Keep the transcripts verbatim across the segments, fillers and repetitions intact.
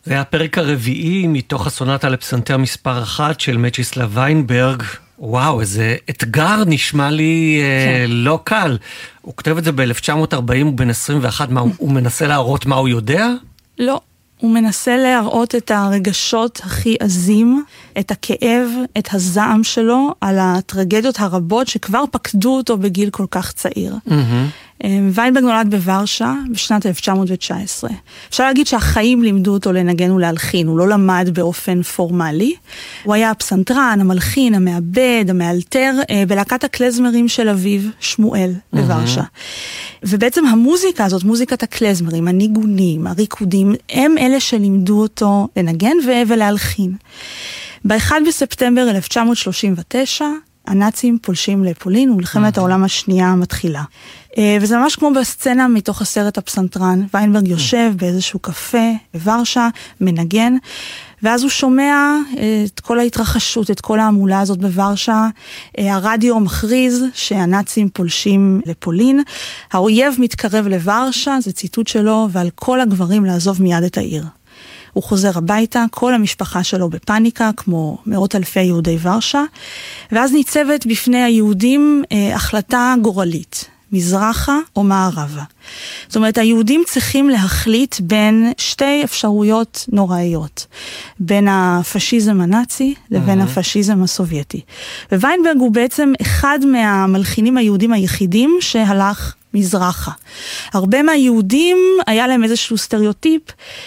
זה היה הפרק הרביעי מתוך הסונטה לפסנתר מספר אחת של מצ'יסלב ויינברג. וואו, איזה אתגר נשמע לי אה, לא קל. הוא כותב את זה ב-אלף תשע מאות ארבעים, הוא בן עשרים ואחת, מה, הוא מנסה להראות מה הוא יודע? לא. הוא מנסה להראות את הרגשות הכי עזים, את הכאב, את הזעם שלו, על הטרגדיות הרבות שכבר פקדו אותו בגיל כל כך צעיר. Mm-hmm. ויינברג נולד בוורשה בשנת אלף תשע מאות תשע עשרה. אפשר להגיד שהחיים לימדו אותו לנגן ולהלחין, הוא לא למד באופן פורמלי. הוא היה הפסנתרן, המלחין, המעבד, המאלתר, בלהקת הקלזמרים של אביו, שמואל, בוורשה. Mm-hmm. ובעצם המוזיקה הזאת, מוזיקת הקלזמרים, הניגונים, הריקודים, הם אלה שלימדו אותו לנגן ו- ולהלחין. ב-אחד בספטמבר אלף תשע מאות שלושים ותשע, הנאצים פולשים לפולין, ומלחמת העולם השנייה מתחילה. וזה ממש כמו בסצנה מתוך הסרט הפסנתרן, ויינברג יושב באיזשהו קפה בוורשה, מנגן, ואז הוא שומע את כל ההתרחשות, את כל העמולה הזאת בוורשה, הרדיו מכריז שהנאצים פולשים לפולין, האויב מתקרב לוורשה, זה ציטוט שלו, ועל כל הגברים לעזוב מיד את העיר. הוא חוזר הביתה, כל המשפחה שלו בפניקה, כמו מאות אלפי יהודי ורשה, ואז ניצבת בפני היהודים אה, החלטה גורלית, מזרחה או מערבה. זאת אומרת, היהודים צריכים להחליט בין שתי אפשרויות נוראיות, בין הפשיזם הנאצי לבין mm-hmm. הפשיזם הסובייטי. וויינברג הוא בעצם אחד מהמלחינים היהודים היחידים שהלך מזרחה. הרבה מהיהודים היה להם איזשהו סטריאוטיפ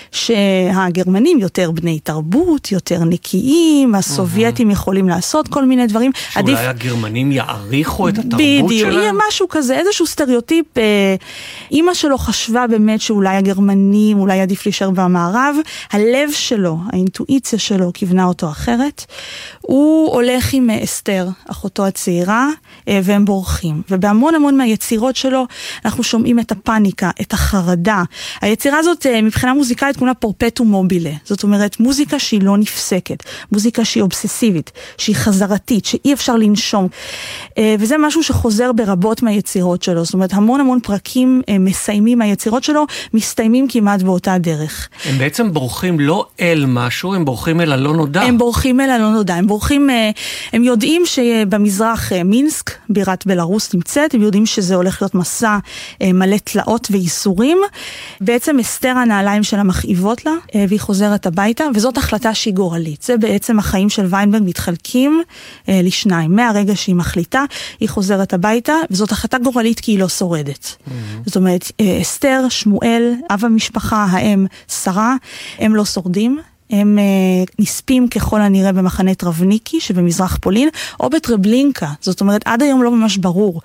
שהגרמנים יותר בני תרבות, יותר נקיים, הסובייטים mm-hmm. יכולים לעשות כל מיני דברים. שאולי עדיף... הגרמנים יעריכו את התרבות בדיוק, שלהם? בדיוק, יהיה משהו כזה, איזשהו סטריאוטיפ. אה, אמא שלו חשבה באמת שאולי הגרמנים, אולי עדיף להישאר במערב, הלב שלו, האינטואיציה שלו כיוונה אותו אחרת. הוא הולך עם אסתר, אחותו הצעירה, אה, והם בורחים. ובהמון המון מהיצירות שלו, אנחנו שומעים את הפאניקה, את החרדה. היצירה הזאת מבחינה מוזיקלית כולה פורפטום מובילה. זאת אומרת, מוזיקה שהיא לא נפסקת, מוזיקה שהיא אובססיבית, שהיא חזרתית, שאי אפשר לנשום. וזה משהו שחוזר ברבות מהיצירות שלו. זאת אומרת, המון המון פרקים מסיימים מהיצירות שלו, מסתיימים כמעט באותה דרך. הם בעצם בורחים לא אל משהו, הם בורחים אל הלא נודע. הם בורחים אל הלא נודע. הם בורחים, הם יודעים שבמזרח מינסק, בירת בלרוס נמצאת, הם יודעים שזה הולך להיות מסע מלא תלאות וייסורים. בעצם אסתר הנעליים שלה מכאיבות לה, והיא חוזרת הביתה, וזאת החלטה שהיא גורלית. זה בעצם החיים של ויינברג מתחלקים לשניים. מהרגע שהיא מחליטה, היא חוזרת הביתה, וזאת החלטה גורלית כי היא לא שורדת. Mm-hmm. זאת אומרת, אסתר, שמואל, אב המשפחה, האם, שרה, הם לא שורדים. הם נספים ככל הנראה במחנה טרבניקי שבמזרח פולין, או בטרבלינקה. זאת אומרת, עד היום לא ממש ברור.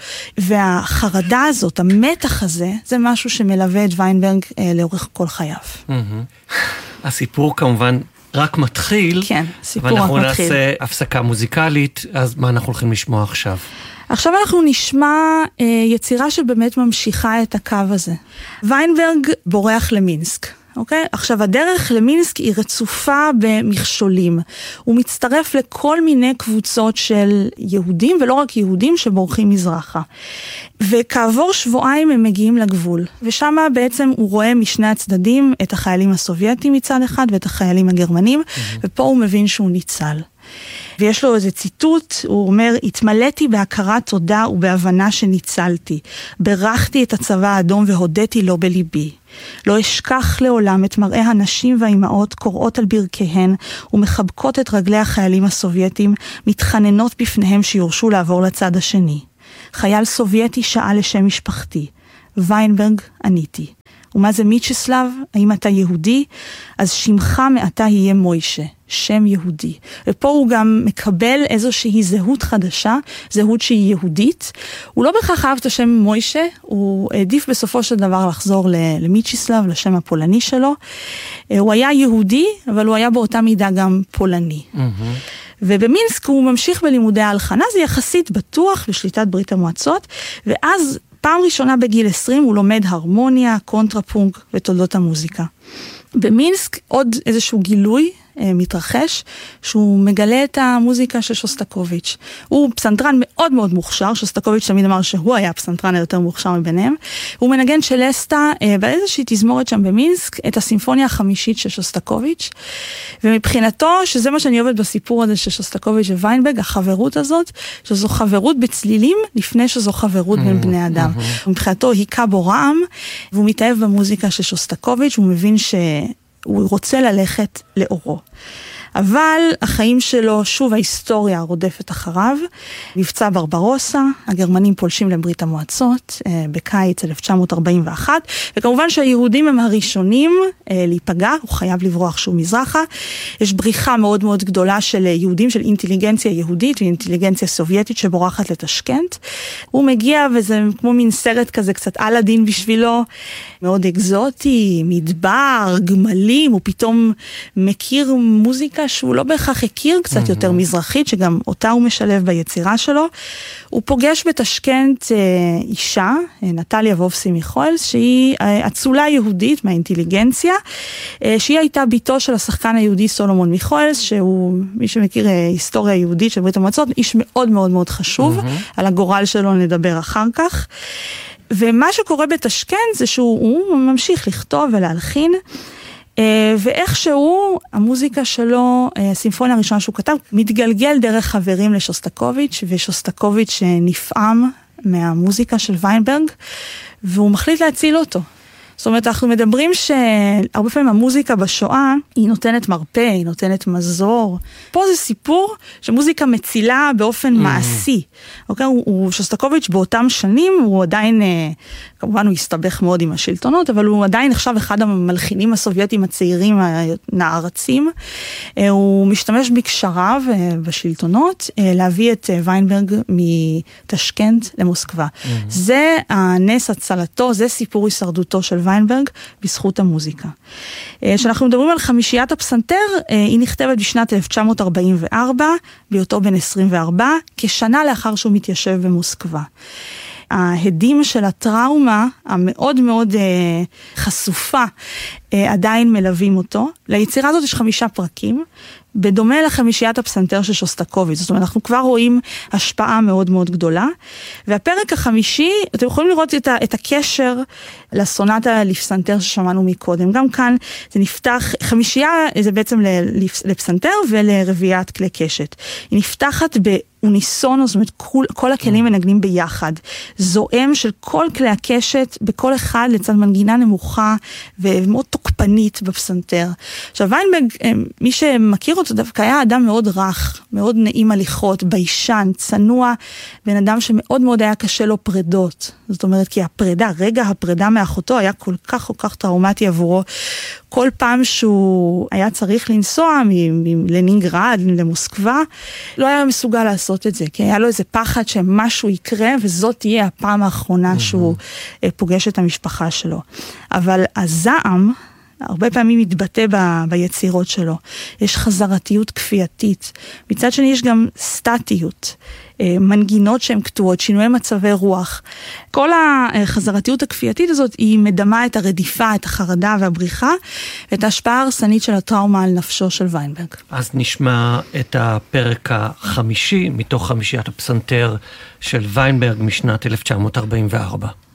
והחרדה הזאת, המתח הזה, זה משהו שמלווה את ויינברג לאורך כל חייו. הסיפור כמובן רק מתחיל. כן, סיפור רק מתחיל. ואנחנו נעשה הפסקה מוזיקלית, אז מה אנחנו הולכים לשמוע עכשיו? עכשיו אנחנו נשמע אה, יצירה שבאמת ממשיכה את הקו הזה. ויינברג בורח למינסק. אוקיי? עכשיו, הדרך למינסק היא רצופה במכשולים. הוא מצטרף לכל מיני קבוצות של יהודים, ולא רק יהודים שבורחים מזרחה. וכעבור שבועיים הם מגיעים לגבול. ושם בעצם הוא רואה משני הצדדים את החיילים הסובייטים מצד אחד, ואת החיילים הגרמנים, mm-hmm. ופה הוא מבין שהוא ניצל. ויש לו איזה ציטוט, הוא אומר, התמלאתי בהכרת תודה ובהבנה שניצלתי. ברכתי את הצבא האדום והודיתי לו בליבי. לא אשכח לעולם את מראה הנשים והאימהות קוראות על ברכיהן ומחבקות את רגלי החיילים הסובייטים, מתחננות בפניהם שיורשו לעבור לצד השני. חייל סובייטי שאל לשם משפחתי. ויינברג עניתי. ומה זה מיצ'סלב? האם אתה יהודי? אז שמך מעתה יהיה מוישה, שם יהודי. ופה הוא גם מקבל איזושהי זהות חדשה, זהות שהיא יהודית. הוא לא בכך אהב את השם מוישה, הוא העדיף בסופו של דבר לחזור למיצ'סלב, לשם הפולני שלו. הוא היה יהודי, אבל הוא היה באותה מידה גם פולני. Mm-hmm. ובמינסק הוא ממשיך בלימודי ההלחנה, זה יחסית בטוח בשליטת ברית המועצות, ואז פעם ראשונה בגיל עשרים הוא לומד הרמוניה, קונטרפונקט ותולדות המוזיקה. במינסק עוד איזשהו גילוי מתרחש, שהוא מגלה את המוזיקה של שוסטקוביץ'. הוא פסנתרן מאוד מאוד מוכשר, שוסטקוביץ' תמיד אמר שהוא היה הפסנתרן היותר מוכשר מביניהם. הוא מנגן שלסטה באיזושהי תזמורת שם במינסק, את הסימפוניה החמישית של שוסטקוביץ', ומבחינתו, שזה מה שאני אוהבת בסיפור הזה של שוסטקוביץ' וויינברג, החברות הזאת, שזו חברות בצלילים, לפני שזו חברות בין בני אדם. מבחינתו היכה בו רעם, והוא מתאהב במוזיקה של שוסטקוביץ', הוא מבין שהוא רוצה ללכת לאורו. אבל החיים שלו, שוב ההיסטוריה רודפת אחריו, מבצע ברברוסה, הגרמנים פולשים לברית המועצות, בקיץ אלף תשע מאות ארבעים ואחת, וכמובן שהיהודים הם הראשונים להיפגע, הוא חייב לברוח שוב מזרחה, יש בריחה מאוד מאוד גדולה של יהודים, של אינטליגנציה יהודית ואינטליגנציה סובייטית שבורחת לתשכנט, הוא מגיע וזה כמו מין סרט כזה קצת אלאדין בשבילו, מאוד אקזוטי, מדבר, גמלים, הוא פתאום מכיר מוזיקה שהוא לא בהכרח הכיר, קצת יותר מזרחית, שגם אותה הוא משלב ביצירה שלו. הוא פוגש בתשכנט אישה, נטליה וובסי מיכולס, שהיא אצולה יהודית מהאינטליגנציה, שהיא הייתה ביתו של השחקן היהודי סולומון מיכולס, שהוא, מי שמכיר היסטוריה יהודית של ברית המועצות, איש מאוד מאוד מאוד חשוב, על הגורל שלו נדבר אחר כך. ומה שקורה בתשכנט זה שהוא ממשיך לכתוב ולהלחין, ואיכשהו המוזיקה שלו, הסימפוניה הראשונה שהוא כתב, מתגלגל דרך חברים לשוסטקוביץ', ושוסטקוביץ' נפעם מהמוזיקה של ויינברג, והוא מחליט להציל אותו. זאת אומרת, אנחנו מדברים שהרבה פעמים המוזיקה בשואה, היא נותנת מרפא, היא נותנת מזור. פה זה סיפור שמוזיקה מצילה באופן mm-hmm. מעשי. אוקיי? הוא, הוא, שוסטקוביץ' באותם שנים, הוא עדיין, כמובן הוא הסתבך מאוד עם השלטונות, אבל הוא עדיין נחשב אחד המלחינים הסובייטים הצעירים הנערצים. הוא משתמש בקשריו בשלטונות, להביא את ויינברג מתשכנט למוסקבה. Mm-hmm. זה הנס הצלתו, זה סיפור הישרדותו של ויינברג בזכות המוזיקה. כשאנחנו מדברים על חמישיית הפסנתר, היא נכתבת בשנת אלף תשע מאות ארבעים וארבע, בהיותו בן עשרים וארבע, כשנה לאחר שהוא מתיישב במוסקבה. ההדים של הטראומה המאוד מאוד אה, חשופה אה, עדיין מלווים אותו. ליצירה הזאת יש חמישה פרקים, בדומה לחמישיית הפסנתר של שוסטקוביץ'. זאת אומרת, אנחנו כבר רואים השפעה מאוד מאוד גדולה. והפרק החמישי, אתם יכולים לראות את, ה, את הקשר לסונטה לפסנתר ששמענו מקודם. גם כאן זה נפתח, חמישייה זה בעצם לפסנתר ולרביעיית כלי קשת. היא נפתחת ב... אוניסון, זאת אומרת, כל, כל הכלים מנגנים ביחד. זועם של כל כלי הקשת, בכל אחד לצד מנגינה נמוכה, ומאוד תוקפנית בפסנתר. עכשיו, ויינברג, מי שמכיר אותו דווקא, היה אדם מאוד רך, מאוד נעים הליכות, ביישן, צנוע, בן אדם שמאוד מאוד היה קשה לו פרדות. זאת אומרת, כי הפרדה, רגע הפרדה מאחותו, היה כל כך כל כך טראומטי עבורו. כל פעם שהוא היה צריך לנסוע מלנינגרד למוסקבה, לא היה מסוגל לעשות את זה, כי היה לו איזה פחד שמשהו יקרה, וזאת תהיה הפעם האחרונה שהוא פוגש את המשפחה שלו. אבל הזעם, הרבה פעמים מתבטא ב, ביצירות שלו. יש חזרתיות כפייתית. מצד שני יש גם סטטיות, מנגינות שהן כתובות, שינויי מצבי רוח. כל החזרתיות הכפייתית הזאת היא מדמה את הרדיפה, את החרדה והבריחה, ואת ההשפעה הרסנית של הטראומה על נפשו של ויינברג. אז נשמע את הפרק החמישי מתוך חמישיית הפסנתר של ויינברג משנת אלף תשע מאות ארבעים וארבע.